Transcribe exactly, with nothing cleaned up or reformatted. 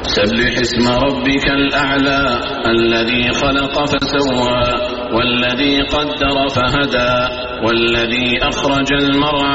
سبح اسم ربك الأعلى الذي خلق فسوى والذي قدر فهدى والذي أخرج المرعى